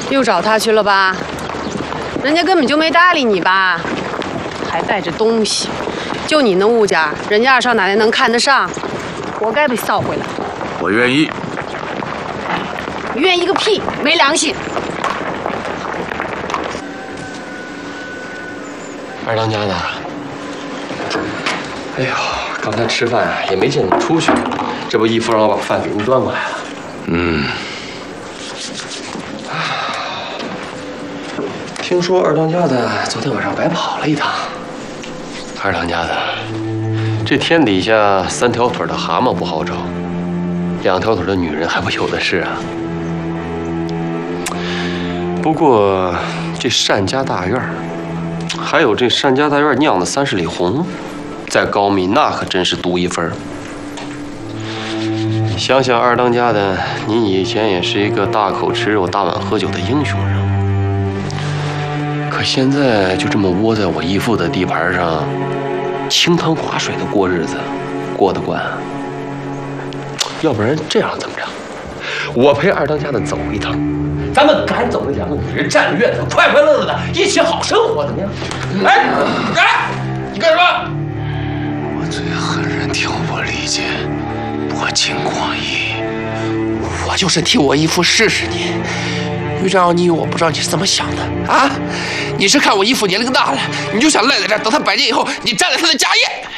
又找他去了吧？人家根本就没搭理你吧？还带着东西，就你那物件，人家二少奶奶能看得上？活该被臊回来。 我愿意。 愿意个屁！没良心！ 二当家的，哎呦，刚才吃饭也没见你们出去，这不义父让我把饭给您端过来了。 嗯。 听说二当家的昨天晚上白跑了一趟。二当家的，这天底下3条腿的蛤蟆不好找，2条腿的女人还不有的是啊。不过这单家大院，还有这单家大院酿的30里红，在高密那可真是独一份。想想二当家的，您以前也是一个大口吃肉、大碗喝酒的英雄人物。可现在就这么窝在我义父的地盘上，清汤寡水的过日子，过得惯？要不然这样怎么着？我陪二当家的走一趟，咱们赶走那2个女人，占月子，快快乐乐的一起好生活，怎么样？哎，你干什么？ 我最恨人挑拨离间，薄情广义。 我就是替我义父试试你。于章，你以为我不知道你是怎么想的啊？你是看我义父年龄大了，你就想赖在这儿，等他100年以后，你占了他的家业。